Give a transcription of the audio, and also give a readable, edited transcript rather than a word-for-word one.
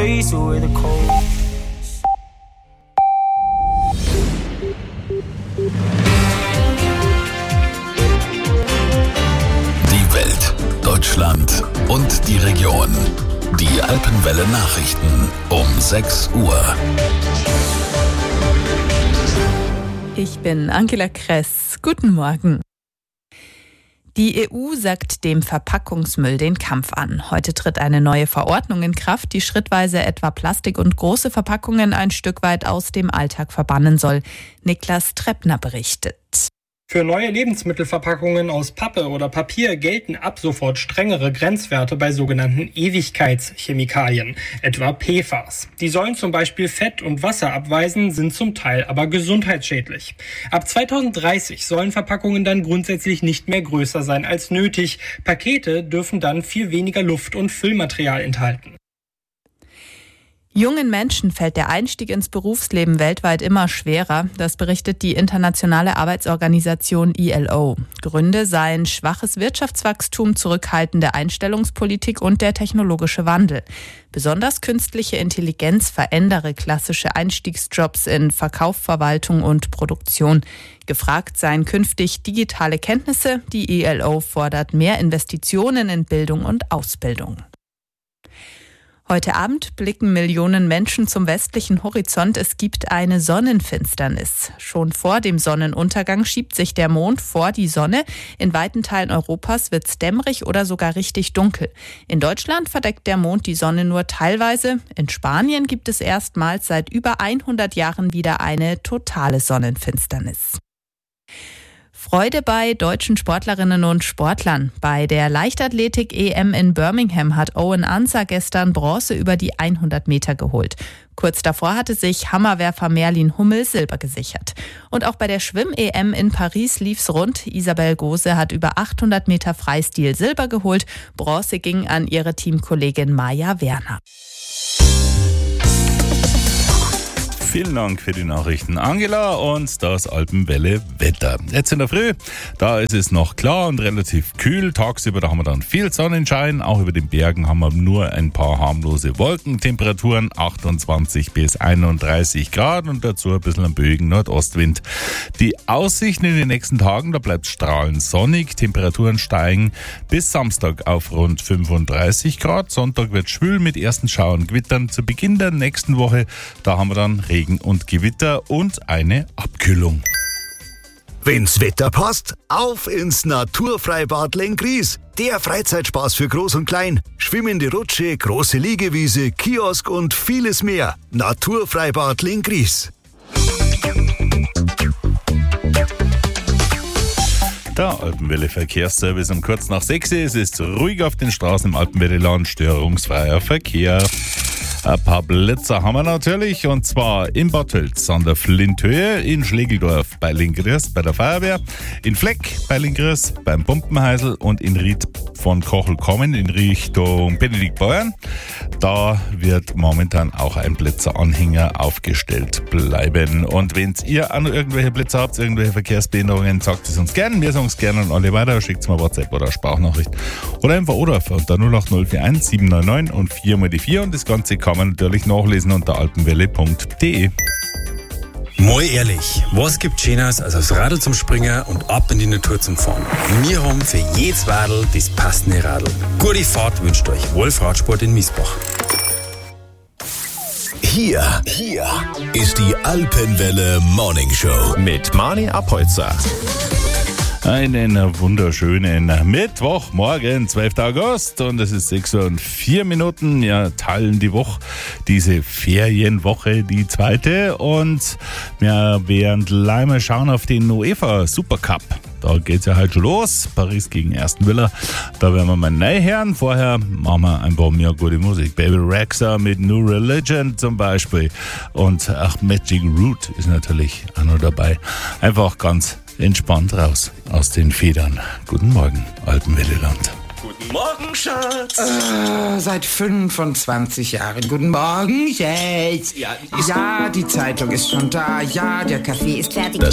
chase away the cold. Die Welt, Deutschland und die Region. Die Alpenwelle Nachrichten um 6 Uhr. Ich bin Angela Kress. Guten Morgen. Die EU sagt dem Verpackungsmüll den Kampf an. Heute tritt eine neue Verordnung in Kraft, die schrittweise etwa Plastik und große Verpackungen ein Stück weit aus dem Alltag verbannen soll. Niklas Treppner berichtet. Für neue Lebensmittelverpackungen aus Pappe oder Papier gelten ab sofort strengere Grenzwerte bei sogenannten Ewigkeitschemikalien, etwa PFAS. Die sollen zum Beispiel Fett und Wasser abweisen, sind zum Teil aber gesundheitsschädlich. Ab 2030 sollen Verpackungen dann grundsätzlich nicht mehr größer sein als nötig. Pakete dürfen dann viel weniger Luft- und Füllmaterial enthalten. Jungen Menschen fällt der Einstieg ins Berufsleben weltweit immer schwerer. Das berichtet die internationale Arbeitsorganisation ILO. Gründe seien schwaches Wirtschaftswachstum, zurückhaltende Einstellungspolitik und der technologische Wandel. Besonders künstliche Intelligenz verändere klassische Einstiegsjobs in Verkauf, Verwaltung und Produktion. Gefragt seien künftig digitale Kenntnisse. Die ILO fordert mehr Investitionen in Bildung und Ausbildung. Heute Abend blicken Millionen Menschen zum westlichen Horizont. Es gibt eine Sonnenfinsternis. Schon vor dem Sonnenuntergang schiebt sich der Mond vor die Sonne. In weiten Teilen Europas wird es dämmerig oder sogar richtig dunkel. In Deutschland verdeckt der Mond die Sonne nur teilweise. In Spanien gibt es erstmals seit über 100 Jahren wieder eine totale Sonnenfinsternis. Freude bei deutschen Sportlerinnen und Sportlern. Bei der Leichtathletik-EM in Birmingham hat Owen Ansah gestern Bronze über die 100 Meter geholt. Kurz davor hatte sich Hammerwerfer Merlin Hummel Silber gesichert. Und auch bei der Schwimm-EM in Paris lief's rund. Isabel Gose hat über 800 Meter Freistil Silber geholt. Bronze ging an ihre Teamkollegin Maja Werner. Vielen Dank für die Nachrichten, Angela, und das Alpenwelle Wetter. Jetzt in der Früh, da ist es noch klar und relativ kühl. Tagsüber, da haben wir dann viel Sonnenschein. Auch über den Bergen haben wir nur ein paar harmlose Wolken. Temperaturen 28 bis 31 Grad und dazu ein bisschen ein böigen Nordostwind. Die Aussichten in den nächsten Tagen, da bleibt strahlend sonnig. Temperaturen steigen bis Samstag auf rund 35 Grad. Sonntag wird schwül mit ersten Schauern, Gewittern. Zu Beginn der nächsten Woche, da haben wir dann Regen und Gewitter und eine Abkühlung. Wenn's Wetter passt, auf ins Naturfreibad Lenggries. Der Freizeitspaß für Groß und Klein. Schwimmende Rutsche, große Liegewiese, Kiosk und vieles mehr. Naturfreibad Lenggries. Der Alpenwelle Verkehrsservice um kurz nach 6 Uhr. Es ist ruhig auf den Straßen im Alpenwelleland, störungsfreier Verkehr. Ein paar Blitzer haben wir natürlich, und zwar in Bad Tölz an der Flinthöhe, in Schlegeldorf bei Lenggries bei der Feuerwehr, in Fleck bei Lenggries beim Pumpenheisel und in Ried von Kochel-Kommen in Richtung Benediktbeuern. Da wird momentan auch ein Blitzeranhänger aufgestellt bleiben. Und wenn ihr auch noch irgendwelche Blitzer habt, irgendwelche Verkehrsbehinderungen, sagt es uns gerne. Wir sagen es gerne an alle weiter. Schickt mal WhatsApp oder Sprachnachricht oder einfach Anrufen unter 08041 799 und 4 mal die 4. Und das Ganze kann man natürlich nachlesen unter alpenwelle.de. Mal ehrlich, was gibt Schöneres als aufs Radl zum Springen und ab in die Natur zum Fahren? Wir haben für jedes Radl das passende Radl. Gute Fahrt wünscht euch Wolf Radsport in Miesbach. Hier ist die Alpenwelle Morning Show mit Mani Apolzer. Einen wunderschönen Mittwochmorgen, 12. August, und es ist 6 Uhr und 4 Minuten. Ja, teilen die Woche, diese Ferienwoche, die zweite, und wir werden gleich mal schauen auf den UEFA Supercup. Da geht's ja halt schon los. Paris gegen Aston Villa. Da werden wir mal neu hören. Vorher machen wir ein paar mehr gute Musik. Baby Rexha mit New Religion zum Beispiel. Und auch Magic Root ist natürlich auch noch dabei. Einfach ganz entspannt raus aus den Federn. Guten Morgen, Alpenwelleland. Guten Morgen, Schatz. Seit 25 Jahren. Guten Morgen, Schatz. Ja, Ja, die Zeitung ist schon da. Ja, der Kaffee ist fertig. Das